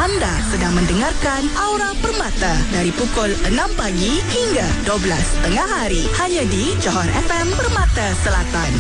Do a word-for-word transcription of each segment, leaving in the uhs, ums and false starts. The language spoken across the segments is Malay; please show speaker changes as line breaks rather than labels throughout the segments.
Anda sedang mendengarkan Aura Permata dari pukul enam pagi hingga dua belas tengah hari. Hanya di Johor F M Permata Selatan.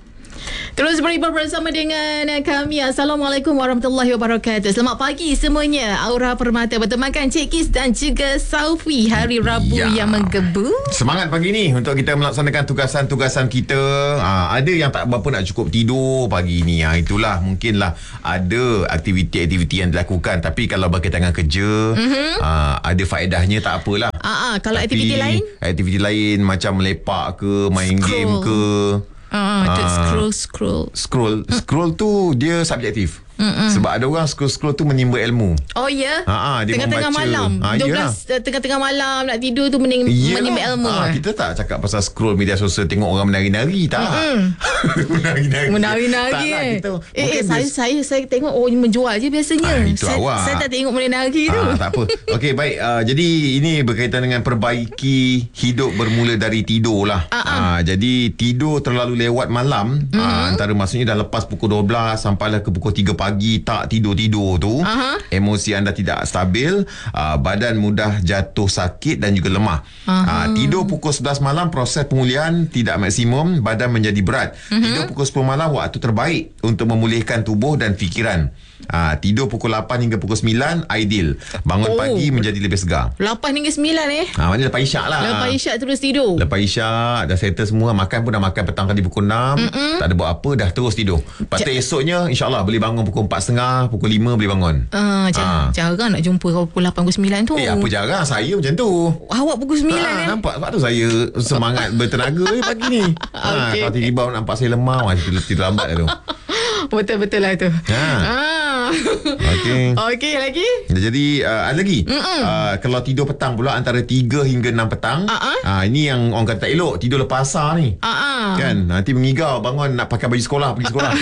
Terus beribadah bersama dengan kami. Assalamualaikum warahmatullahi wabarakatuh. Selamat pagi semuanya. Aura Permata bertemankan Cik Kis dan juga Saufi. Hari Rabu ya. yang menggebu.
Semangat pagi ni untuk kita melaksanakan tugasan-tugasan kita. Ha, ada yang tak berapa nak cukup tidur pagi ni. Ha, itulah mungkinlah ada aktiviti-aktiviti yang dilakukan. Tapi kalau berkaitan dengan kerja, mm-hmm. ha, ada faedahnya tak apalah.
Ah, kalau
Tapi,
aktiviti lain?
Aktiviti lain macam melepak ke, main Scroll. game ke.
Ah, uh, scroll scroll.
Scroll scroll tu dia subjektif. Mm-mm. Sebab ada orang scroll-scroll tu menimba ilmu.
Oh ya.
Ha, dia
tengah-tengah
membaca.
malam.
Ha,
dua belas tengah-tengah malam nak tidur tu menim, menimba ilmu.
Ha, kita tak cakap pasal scroll media sosial tengok orang menari-nari tak. menari-nari.
Menari-nari
tak,
eh.
Kita,
eh, eh saya saya saya tengok oh menjual je biasanya.
Ha, itu
saya,
awak.
saya tak tengok menari tu.
Ha, tak apa. Okey baik. Uh, jadi ini berkaitan dengan perbaiki hidup bermula dari tidur lah. Ha, jadi tidur terlalu lewat malam. Mm-hmm. Ha, antara maksudnya dah lepas pukul dua belas sampailah ke pukul tiga pagi tak tidur-tidur tu, uh-huh. emosi anda tidak stabil, uh, badan mudah jatuh sakit dan juga lemah. Uh-huh. Uh, tidur pukul sebelas malam, proses pemulihan tidak maksimum, badan menjadi berat. Uh-huh. Tidur pukul sepuluh malam, waktu terbaik untuk memulihkan tubuh dan fikiran. Uh, tidur pukul lapan hingga pukul sembilan ideal. Bangun oh. pagi menjadi lebih segar.
lapan hingga sembilan eh?
Ha, maknanya lepas isyak lah.
Lepas isyak terus tidur.
Lepas isyak dah settle semua, makan pun dah makan petang tadi pukul enam. Mm-mm. Tak ada buat apa, dah terus tidur. Lepas tu ja- esoknya insyaAllah boleh bangun pukul empat tiga puluh, pukul lima boleh bangun.
Uh, jar- uh. Jarang nak jumpa kau pukul lapan, pukul sembilan tu.
Eh apa jarang, saya macam tu.
Awak pukul sembilan
ha,
eh?
Nampak, sebab tu saya semangat bertenaga eh, pagi ni. ha, okay. Kalau tiba-tiba nampak saya lemah, tidur, tidur lambat lah tu.
Betul-betul lah tu.
Ha.
Ah.
Okey.
Okey lagi?
Jadi uh, ada lagi. Uh, kalau tidur petang pula antara tiga hingga enam petang. Uh-uh. Uh, ini yang orang kata tak elok, tidur lepas asar ni. Uh-uh. Kan? Nanti mengigau bangun nak pakai baju sekolah pergi sekolah.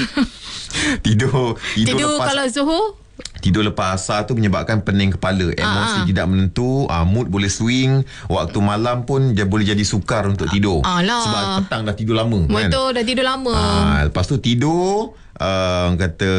tidur tidur,
tidur
lepas
kalau Zuhur?
Tidur lepas asar tu menyebabkan pening kepala, emosi Aa. tidak menentu, uh, mood boleh swing, waktu malam pun dia boleh jadi sukar untuk tidur.
Alah.
Sebab petang dah tidur lama.
Betul,
kan?
dah tidur lama.
Uh, lepas tu tidur uh, kata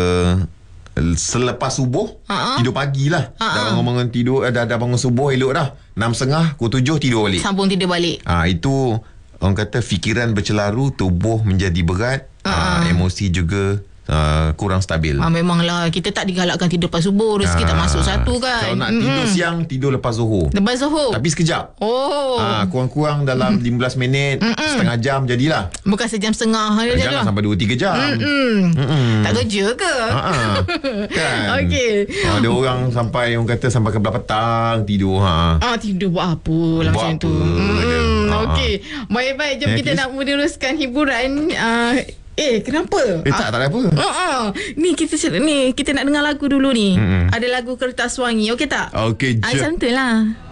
selepas subuh, Aa. tidur pagi lah. Aa. Dah bangun-bangun tidur, dah, dah bangun subuh elok dah. enam tiga puluh, pukul tujuh tidur balik.
Sambung tidur balik.
Ah uh, itu orang kata fikiran bercelaru, tubuh menjadi berat, uh, emosi juga Uh, kurang stabil.
Ah, memanglah kita tak digalakkan tidur lepas subuh, rezeki ah, tak masuk satu kan.
Kalau nak mm-hmm. tidur siang, tidur lepas zuhur.
Lepas zuhur.
Tapi sekejap.
Oh.
Ah, kurang-kurang dalam mm-hmm. lima belas minit, mm-hmm. setengah jam jadilah.
Bukan sejam setengah je.
Jangan sampai dua tiga jam.
Mm-hmm. Mm-hmm. Tak kerja ke?
Ha kan.
Okey.
Ah, ada orang sampai orang kata sampai ke belah petang tidur ha.
Ah tidur buat apa lah macam tu. Hmm, okey. Baik-baik, jom ya, kita kis? nak meneruskan hiburan. uh, Eh, kenapa?
Eh, tak, ah, tak ada apa.
Uh-uh. Ni kita ni kita nak dengar lagu dulu ni. Mm-hmm. Ada lagu Kertas Wangi. Okey tak?
Okey,
je. Ah, santai lah.